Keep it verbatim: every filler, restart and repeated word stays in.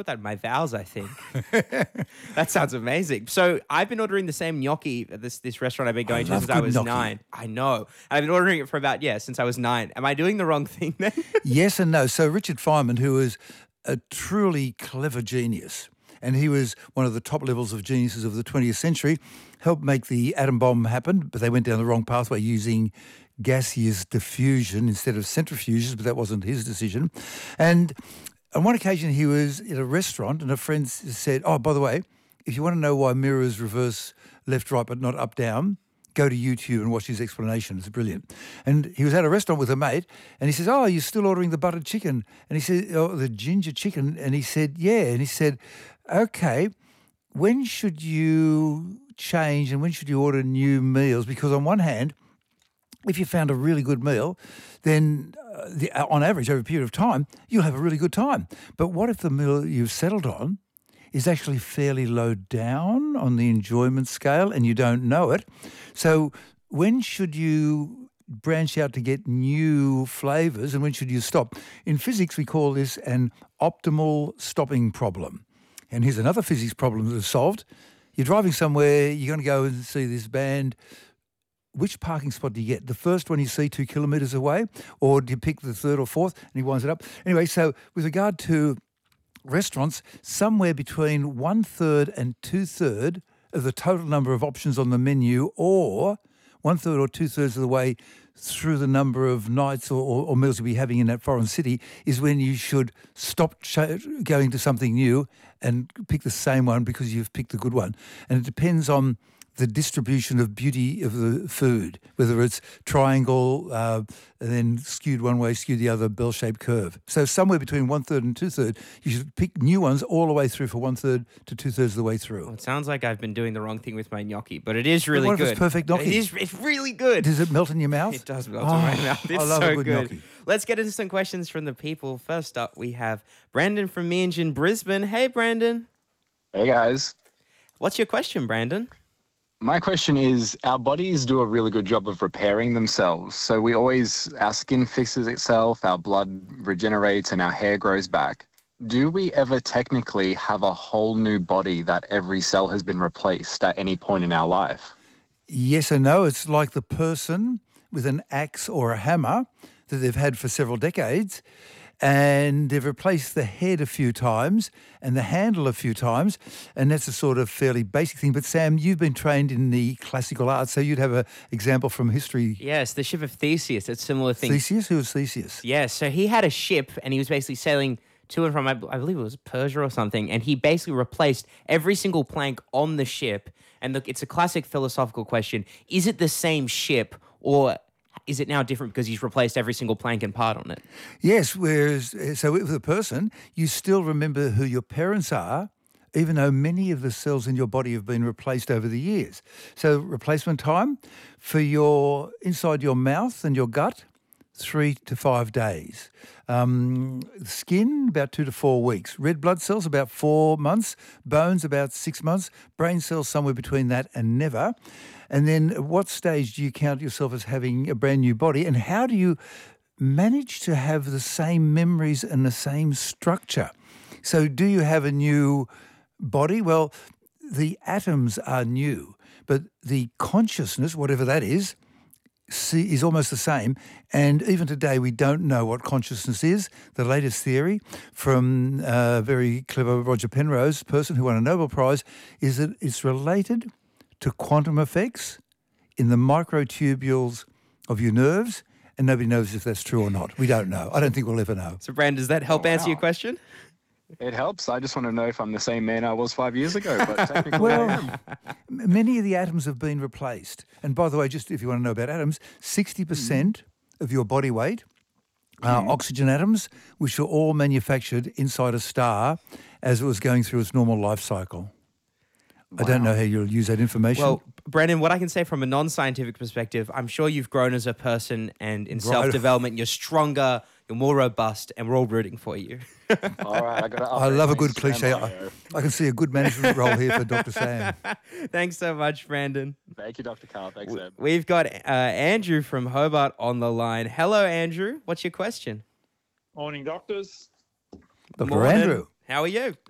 put that in my vows, I think. That sounds amazing. So I've been ordering the same gnocchi at this, this restaurant I've been going I to love since I good was gnocchi. nine. I know. And I've been ordering it for about, yeah, since I was nine. Am I doing the wrong thing then? Yes and no. So Richard Feynman, who was a truly clever genius, and he was one of the top levels of geniuses of the twentieth century, helped make the atom bomb happen, but they went down the wrong pathway using gaseous diffusion instead of centrifuges, but that wasn't his decision. And on one occasion, he was at a restaurant, and a friend s- said, oh, by the way, if you want to know why mirrors reverse left, right, but not up, down, go to YouTube and watch his explanation. It's brilliant. And he was at a restaurant with a mate, and he says, oh, you're still ordering the buttered chicken? And he said, oh, the ginger chicken? And he said, yeah. And he said, okay, when should you change and when should you order new meals? Because on one hand, if you found a really good meal, then uh, the, uh, on average, over a period of time, you'll have a really good time. But what if the meal you've settled on is actually fairly low down on the enjoyment scale and you don't know it? So when should you branch out to get new flavours and when should you stop? In physics, we call this an optimal stopping problem. And here's another physics problem that is solved. You're driving somewhere, you're going to go and see this band. Which parking spot do you get? The first one you see two kilometres away? Or do you pick the third or fourth? And he winds it up. Anyway, so with regard to restaurants, somewhere between one-third and two-third of the total number of options on the menu, or one-third or two-thirds of the way through the number of nights or, or, or meals you'll be having in that foreign city, is when you should stop ch- going to something new and pick the same one because you've picked the good one. And it depends on the distribution of beauty of the food, whether it's triangle, uh, and then skewed one way, skewed the other, bell-shaped curve. So somewhere between one-third and two-third, you should pick new ones all the way through for one-third to two-thirds of the way through. Well, it sounds like I've been doing the wrong thing with my gnocchi, but it is really what if good. it's perfect gnocchi? It is, it's really good. Does it melt in your mouth? It does melt Oh, in my mouth. It's I love so a good, good. gnocchi. Let's get into some questions from the people. First up, we have Brandon from Minge in Brisbane. Hey, Brandon. Hey guys. What's your question, Brandon? My question is, our bodies do a really good job of repairing themselves. So we always, our skin fixes itself, our blood regenerates and our hair grows back. Do we ever technically have a whole new body that every cell has been replaced at any point in our life? Yes and no. It's like the person with an axe or a hammer that they've had for several decades, and they've replaced the head a few times and the handle a few times, and that's a sort of fairly basic thing. But Sam, you've been trained in the classical arts, so you'd have an example from history. Yes, the ship of Theseus. It's a similar thing. Theseus? Who was Theseus? Yeah, so he had a ship and he was basically sailing to and from, I, I believe it was Persia or something, and he basically replaced every single plank on the ship. And look, it's a classic philosophical question. Is it the same ship, or is it now different because he's replaced every single plank and part on it? Yes, whereas, so with a person, you still remember who your parents are, even though many of the cells in your body have been replaced over the years. So replacement time for your inside your mouth and your gut, three to five days. Um, skin, about two to four weeks. Red blood cells, about four months. Bones, about six months. Brain cells, somewhere between that and never. And then at what stage do you count yourself as having a brand new body? And how do you manage to have the same memories and the same structure? So do you have a new body? Well, the atoms are new, but the consciousness, whatever that is, see, is almost the same. And even today, we don't know what consciousness is. The latest theory from a very clever Roger Penrose person who won a Nobel Prize is that it's related to quantum effects in the microtubules of your nerves, and nobody knows if that's true or not. We don't know. I don't think we'll ever know. So, Brandon, does that help Oh, answer wow. your question? It helps. I just want to know if I'm the same man I was five years ago, but technically I Well, am. m- many of the atoms have been replaced. And by the way, just if you want to know about atoms, sixty percent of your body weight are oxygen atoms, which were all manufactured inside a star as it was going through its normal life cycle. I don't know how you'll use that information. Well, Brandon, what I can say from a non-scientific perspective, I'm sure you've grown as a person, and in self-development, you're stronger, you're more robust, and we're all rooting for you. All right, I got to I love a good cliche. I, I can see a good management role here for Doctor Sam. Thanks so much, Brandon. Thank you, Doctor Carl. Thanks, Ed. We've got uh, Andrew from Hobart on the line. Hello, Andrew. What's your question? Morning, doctors. Doctor Morning. Andrew. How are you?